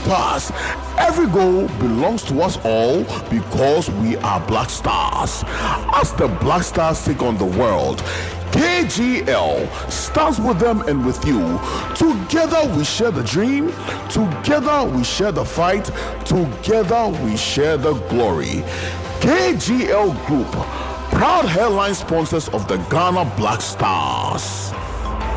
pass. Every goal belongs to us all because we are Black Stars. As the Black Stars take on the world, KGL stands with them and with you. Together we share the dream. Together we share the fight. Together we share the glory. KGL Group, proud headline sponsors of the Ghana Black Stars.